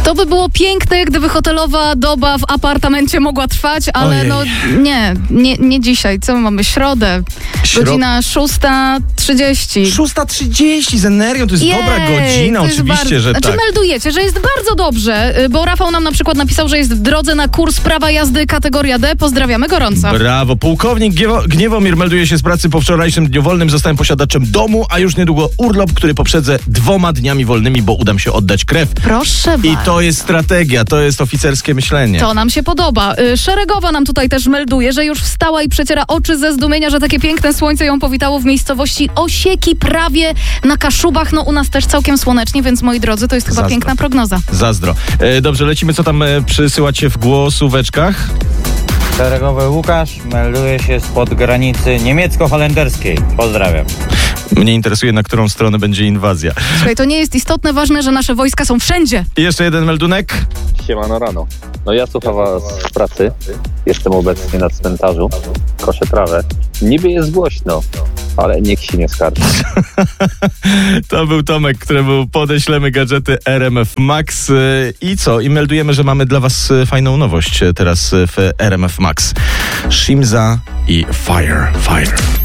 To by było piękne, gdyby hotelowa doba w apartamencie mogła trwać, ale nie dzisiaj. Co my mamy? Środę. Godzina 6:30. 6:30 z energią, to jest dobra godzina, oczywiście, że tak. Meldujecie, że jest bardzo dobrze, bo Rafał nam na przykład napisał, że jest w drodze na kurs prawa jazdy kategoria D. Pozdrawiamy gorąco. Brawo. Pułkownik Gniewomir melduje się z pracy po wczorajszym dniu wolnym. Zostałem posiadaczem domu, a już niedługo urlop, który poprzedzę 2 dniami wolnymi, bo udam się oddać krew. Proszę bardzo. I to jest strategia, to jest oficerskie myślenie. To nam się podoba. Szeregowa nam tutaj też melduje, że już wstała i przeciera oczy ze zdumienia, że takie piękne słońce ją powitało w miejscowości Osieki, prawie na Kaszubach. No u nas też całkiem słonecznie, więc moi drodzy, to jest chyba piękna prognoza. Zazdro. Dobrze, lecimy, co tam przysyłacie w głosóweczkach? Szeregowy Łukasz melduje się spod granicy niemiecko-holenderskiej. Pozdrawiam. Mnie interesuje, na którą stronę będzie inwazja. Słuchaj, to nie jest istotne, ważne, że nasze wojska są wszędzie. I jeszcze jeden meldunek. Siemano rano. No ja słucham was w pracy. Jestem obecnie na cmentarzu. Koszę trawę. Niby jest głośno, ale nikt się nie skarży. To był Tomek, któremu podeślemy gadżety RMF Max. I co? I meldujemy, że mamy dla was fajną nowość teraz w RMF Max. Shimza i Fire.